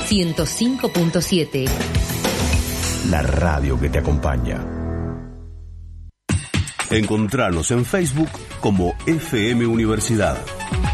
105.7. La radio que te acompaña. Encontranos en Facebook como FM Universidad.